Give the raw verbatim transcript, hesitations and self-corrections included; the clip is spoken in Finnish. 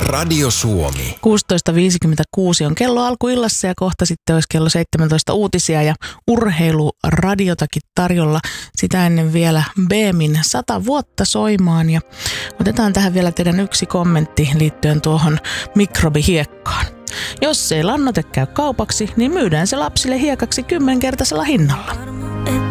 Radio Suomi. kuusitoista viisikymmentäkuusi on kello alkuillassa ja kohta sitten olisi kello seitsemäntoista uutisia ja urheiluradiotakin tarjolla. Sitä ennen vielä Beemin sata vuotta soimaan ja otetaan tähän vielä teidän yksi kommentti liittyen tuohon mikrobihiekkaan. Jos ei lannoite käy kaupaksi, niin myydään se lapsille hiekaksi kymmenkertaisella hinnalla.